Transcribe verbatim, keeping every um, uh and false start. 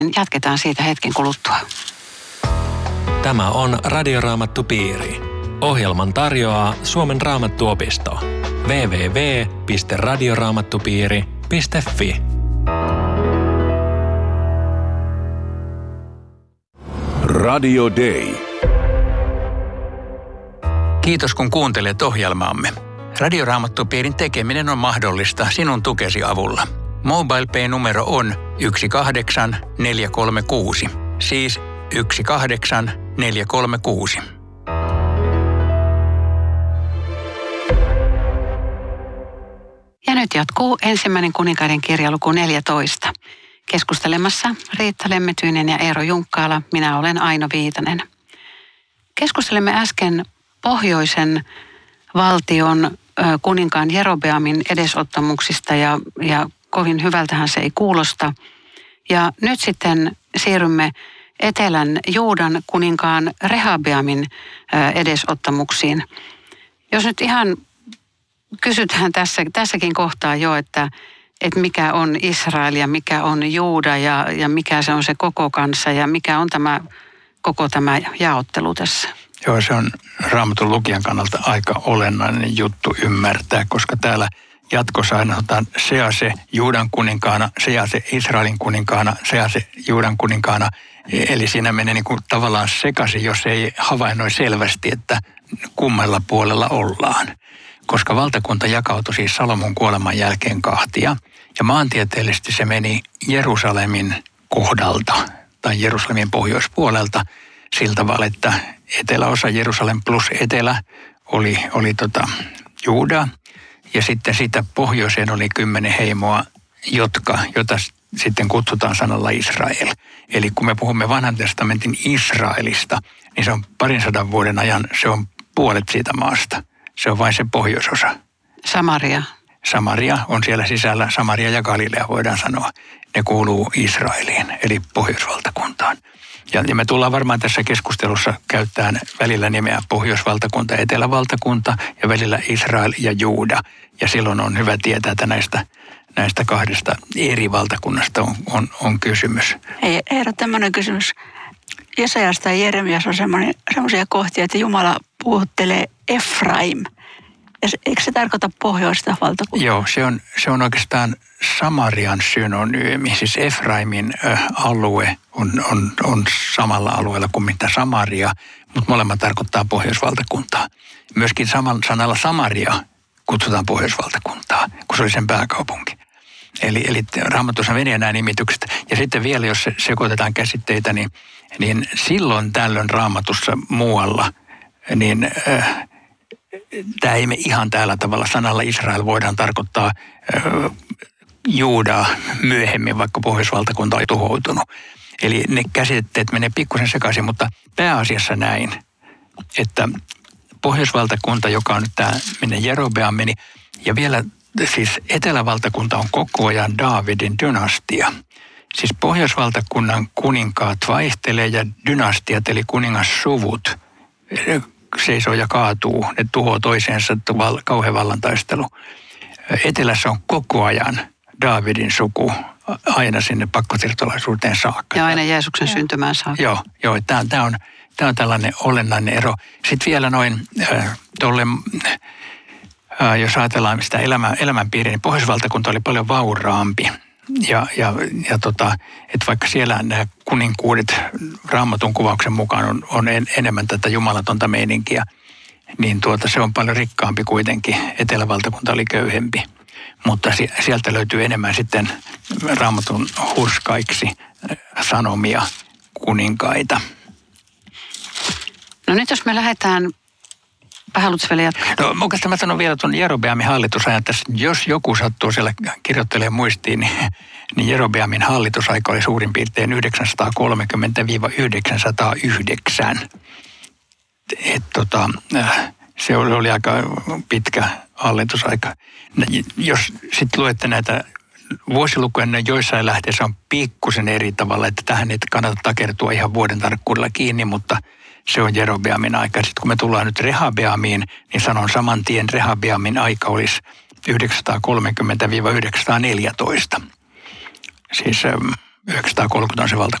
Jatketaan siitä hetken kuluttua. Tämä on Radioraamattupiiri. Ohjelman tarjoaa Suomen Raamattuopisto. double-u double-u double-u piste radioraamattupiiri piste fi. Radio Day. Kiitos kun kuuntelet ohjelmaamme. Radioraamattupiirin tekeminen on mahdollista sinun tukesi avulla. MobilePay-numero on yksi kahdeksan neljä kolme kuusi, siis yksi kahdeksan neljä kolme kuusi. Ja nyt jatkuu ensimmäinen kuninkaiden kirja luku neljätoista. Keskustelemassa Riitta Lemmetyinen ja Eero Junkkaala, minä olen Aino Viitanen. Keskustelemme äsken pohjoisen valtion kuninkaan Jerobeamin edesottamuksista ja, ja kovin hyvältähän se ei kuulosta. Ja nyt sitten siirrymme etelän Juudan kuninkaan Rehabeamin edesottamuksiin. Jos nyt ihan kysytään tässä, tässäkin kohtaa jo, että, että mikä on Israel ja mikä on Juuda ja, ja mikä se on se koko kansa ja mikä on tämä koko tämä jaottelu tässä. Joo, se on Raamatun lukijan kannalta aika olennainen juttu ymmärtää, koska täällä jatkossa aina otetaan Sease Juudan kuninkaana, Sease Israelin kuninkaana, Sease Juudan kuninkaana. Eli siinä menee niin kuin tavallaan sekaisin, jos ei havainnoi selvästi, että kummalla puolella ollaan. Koska valtakunta jakautui siis Salomon kuoleman jälkeen kahtia. Ja maantieteellisesti se meni Jerusalemin kohdalta tai Jerusalemin pohjoispuolelta sillä tavalla, että eteläosa Jerusalem plus etelä oli, oli tota Juuda. Ja sitten siitä pohjoiseen oli kymmenen heimoa, jotka, jota sitten kutsutaan sanalla Israel. Eli kun me puhumme vanhan testamentin Israelista, niin se on parin sadan vuoden ajan, se on puolet siitä maasta. Se on vain se pohjoisosa. Samaria. Samaria on siellä sisällä, Samaria ja Galilea voidaan sanoa. Ne kuuluu Israeliin, eli pohjoisvaltakuntaan. Ja, ja me tullaan varmaan tässä keskustelussa käyttämään välillä nimeä pohjoisvaltakunta, etelävaltakunta ja välillä Israel ja Juuda. Ja silloin on hyvä tietää, että näistä, näistä kahdesta eri valtakunnasta on, on, on kysymys. Ei, Eero, tämmöinen kysymys. Jesaajasta ja Jeremias on semmoisia kohtia, että Jumala puhuttelee Efraim. Ja se, eikö se tarkoita pohjoista valtakuntaa? Joo, se on, se on oikeastaan Samarian synonyymi. Siis Efraimin ö, alue on, on, on samalla alueella kuin mitä Samaria, mutta molemmat tarkoittaa pohjoisvaltakuntaa. Myöskin samalla sanalla Samaria kutsutaan pohjoisvaltakuntaa, kun se oli sen pääkaupunki. Eli, eli Raamatussa menee nämä nimitykset. Ja sitten vielä, jos se, sekoitetaan käsitteitä, niin, niin silloin tällöin Raamatussa muualla, niin äh, tämä ei me ihan tällä tavalla. Sanalla Israel voidaan tarkoittaa äh, Juudaa myöhemmin, vaikka pohjoisvaltakunta on tuhoutunut. Eli ne käsitteet menee pikkusen sekaisin, mutta pääasiassa näin, että pohjoisvaltakunta, joka on nyt tämä, minne Jerobeam meni, ja vielä siis etelävaltakunta on koko ajan Daavidin dynastia. Siis pohjoisvaltakunnan kuninkaat vaihtelee ja dynastiat, eli kuningassuvut, seisoo ja kaatuu. Ne tuhoaa toiseensa, kauhean vallantaistelu. Etelässä on koko ajan Daavidin suku aina sinne pakkosiirtolaisuuteen saakka. Ja aina Jeesuksen ja syntymään saakka. Joo, joo tämä, tämä, on, tämä on tällainen olennainen ero. Sitten vielä noin äh, tuolle... Jos ajatellaan sitä elämän, elämänpiiriä, niin pohjoisvaltakunta oli paljon vauraampi. Ja, ja, ja tota, että vaikka siellä nämä kuninkuudet Raamatun kuvauksen mukaan on, on en, enemmän tätä jumalatonta meininkiä, niin tuota, se on paljon rikkaampi kuitenkin. Etelävaltakunta oli köyhempi. Mutta sieltä löytyy enemmän sitten Raamatun hurskaiksi sanomia kuninkaita. No nyt jos me lähdetään... Haluatko vielä jatkaa? No oikeastaan mä sanon vielä tuon Jerobeamin hallitusajan tässä. Jos joku sattuu siellä kirjoittelemaan muistiin, niin, niin Jerobeamin hallitusaika oli suurin piirtein yhdeksänsataakolmekymmentä yhdeksänsataayhdeksän. Et tota, se oli, oli aika pitkä hallitusaika. Jos sitten luette näitä vuosilukuja, niin joissain lähteissä on pikkusen eri tavalla, että tähän ei kannata takertua ihan vuoden tarkkuudella kiinni, mutta se on Jerobeamin aika. Sitten kun me tullaan nyt Rehabeamiin, niin sanon saman tien Rehabeamin aika olisi yhdeksänsataakolmekymmentä yhdeksänsataaneljätoista. Siis yhdeksänsataakolmekymmentä on se valtakunta.